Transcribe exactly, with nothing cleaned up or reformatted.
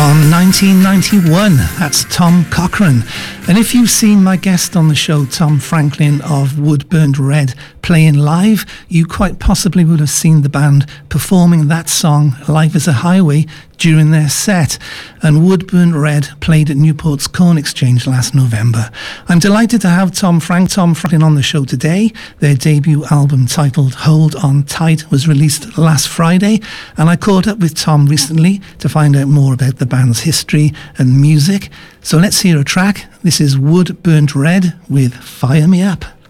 From nineteen ninety-one, that's Tom Cochrane. And if you've seen my guest on the show, Tom Franklin of Wood Burnt Red, playing live, you quite possibly would have seen the band performing that song, Life is a Highway, during their set. And Wood Burnt Red played at Newport's Corn Exchange last November. I'm delighted to have Tom Frank, Tom Franklin on the show today. Their debut album titled Hold On Tight was released last Friday, and I caught up with Tom recently to find out more about the band's history and music. So let's hear a track. This is Wood Burnt Red with Fire Me Up.